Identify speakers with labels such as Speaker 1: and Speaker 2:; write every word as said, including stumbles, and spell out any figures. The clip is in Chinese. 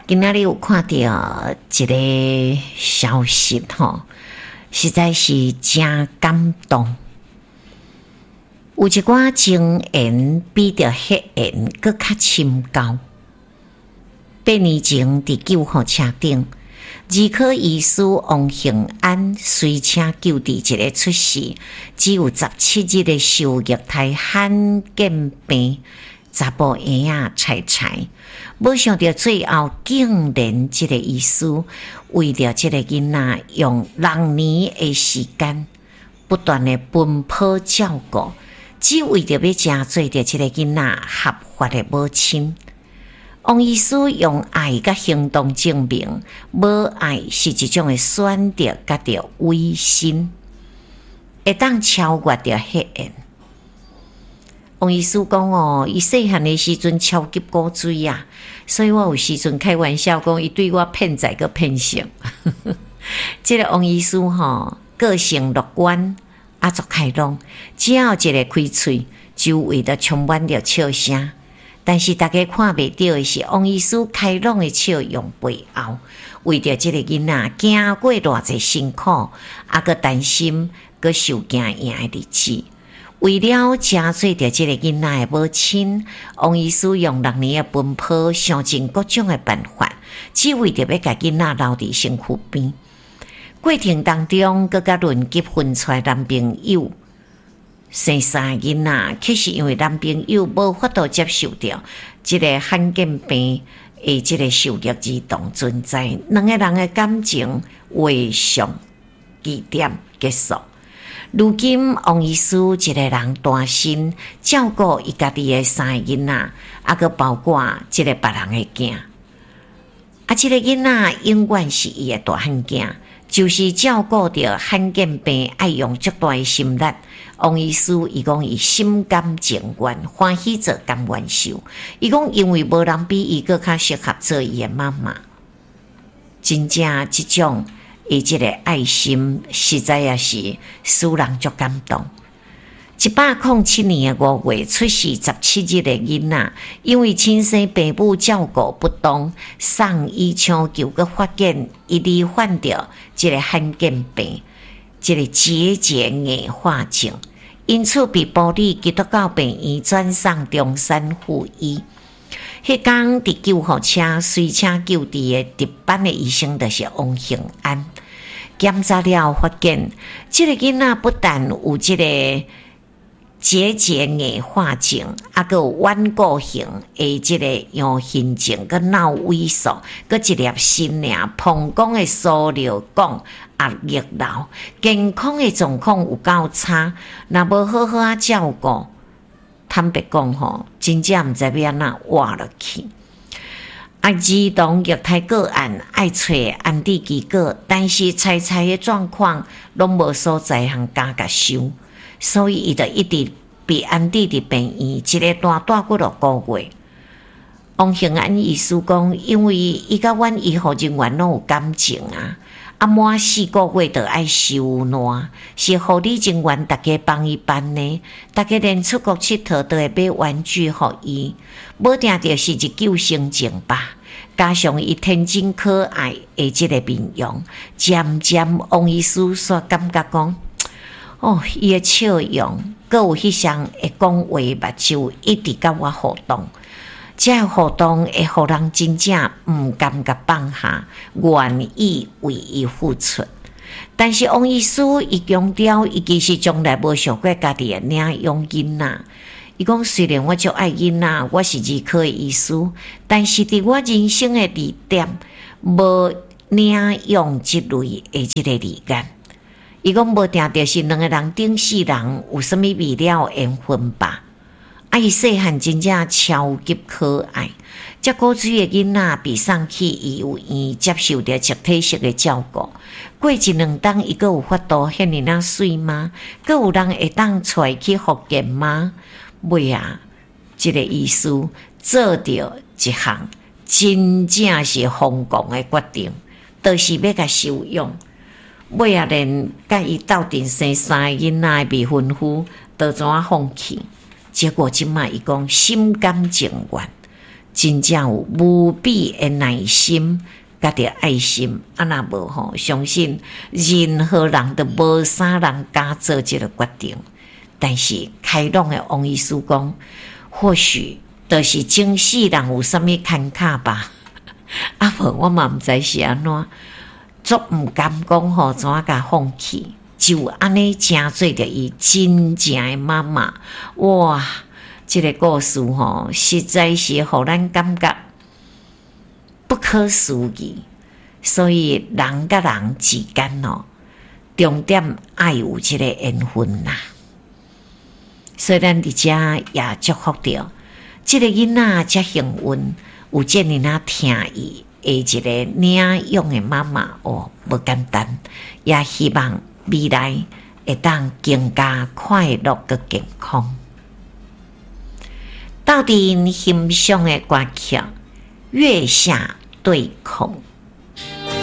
Speaker 1: 今仔日有看到一个消息吼，实在是真感动。有一寡情缘比着血缘搁较深厚。八年前伫救护车顶，儿科医师王幸安随车救治一个出事只有十七日的受虐胎罕见病查甫婴仔菜菜，没想到最后竟然这个医师为了这个囡仔用六年的时间不断的奔波照顾，只为着要成做着这个囡仔合法的母亲。王医师用爱甲行动证明，无爱是一种的选择甲着违心，会当超越着血缘。王医师讲哦，伊细汉的时阵超级古锥啊，所以我有时阵开玩笑讲，伊对我骗财个骗性。这个王医师吼，个性乐观，啊足开朗，只要一个开喙，周围都充满着笑声。但是大家看袂到的是，王医师开朗的笑容背后，为着这个囡仔经过偌济辛苦，啊个担心，个受惊赢的日子。为了成做着这个囡仔的母亲，王医师用六年的奔波，想尽各种的办法，只为着要甲囡仔留伫身躯边。过程当中，佮甲论及分出男朋友生三个囡仔，却是因为男朋友无法度接受到这个罕见病的这个受虐儿童存在，两个人的感情画上句点结束。如今王医师一个人单身，照顾伊家己的三个囡仔，啊个包括这个别人的囝，啊，这个囡仔永远是伊的大汉囝，就是照顾着罕见病，爱用足大的心力。王医师伊讲伊心甘情愿，欢喜做甘愿受。伊讲因为无人比伊更较适合做伊的妈妈，真正这种。伊这个爱心实在也是使人足感动。一百零七年的五月出世十七日的囡仔，因为亲生父母照顾不当，送医抢救，佮发现伊罹患着这个罕见病，这个结节硬化症，因此被埔里基督教病院转送中山附医。迄天伫救护车随车救治的值班的医生就是王幸安，检查了发现，这个囡仔不但有这个结节硬化症，还有顽固型的这个样形症，佮脑萎缩，佮一粒心尔膀胱的输尿管压力流，健康的状况有够差，若无好好啊照顾。坦白讲吼，真正毋知要安怎活落去。啊，儿童虐待个案爱找安置机构，但是菜菜的状况拢无所在通加甲收，所以伊就一直被安置伫病院，一个大大几落个月。王幸安医师讲，因为伊甲阮医护人员拢有感情啊。啊，满四个月就爱收烂，是护理人员大家帮伊办呢。大家连出国佚佗都会买玩具互伊，无定就是一救生症吧。加上伊天真可爱的这个面容，渐渐王医师所感觉讲，哦，伊的笑容，佮有迄双会讲话的目睭，一直甲我互动。这个互动会互人真正毋甘甲放下，愿意为伊付出。但是王医师伊强调，伊其实从来无想过家己会领养囡仔。伊讲，虽然我足爱囡仔，我是儿科的医师，但是伫我人生的理点，无领养即类的即个理念。伊讲，无定着是两个人顶世人有啥物未了缘分吧。啊！伊细汉真正超级可爱，这古锥的囡仔被送去医院接受着集体式的照顾。过一两冬，伊阁有法度遐尼那水吗？阁有人会当带去福建吗？尾啊，这个医师做着一项真正是疯狂的决定，就是要甲收养。尾啊，连甲伊斗阵生三个囡仔的未婚夫，都怎啊放弃？结果即卖伊讲心甘情愿， 真正有无比的耐心，甲着爱心，啊若无吼，相信任何人都无啥人敢做这个决定。但是开朗的王医师讲，或许都是前世人有啥物坎坷吧。啊无我嘛毋知是安怎，足毋甘讲吼，怎啊甲放弃？就安尼真做着伊真正的妈妈，哇！这个故事吼，实在是互咱感觉不可思议。所以人甲人之间哦，重点爱有这个缘分啦。所以咱伫遮也祝福着，这个囡仔遮幸运，有这尔啊听伊的一个领养的妈妈哦，无简单。也希望未来会当更加快乐个健康。到底欣赏的歌曲《月下对空》。